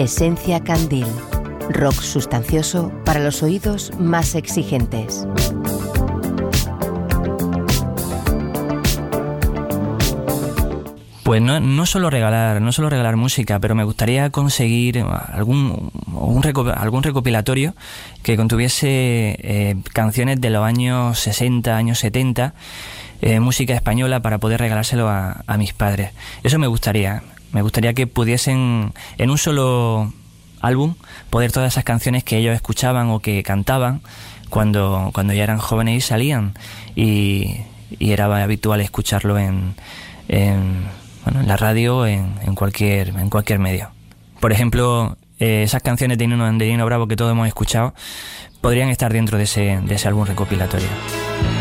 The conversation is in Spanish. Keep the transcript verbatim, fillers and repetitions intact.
Esencia Candil. Rock sustancioso para los oídos más exigentes. Pues no, no solo regalar, no solo regalar música, pero me gustaría conseguir algún un reco, algún recopilatorio que contuviese eh, canciones de los años sesenta, años setenta, eh, música española, para poder regalárselo a, a mis padres. Eso me gustaría. Me gustaría que pudiesen en un solo álbum poder todas esas canciones que ellos escuchaban o que cantaban cuando cuando ya eran jóvenes y salían, y, y era habitual escucharlo en, en bueno, en la radio, en, en cualquier en cualquier medio. Por ejemplo, eh, esas canciones de Nino, de Nino Bravo que todos hemos escuchado podrían estar dentro de ese, de ese álbum recopilatorio.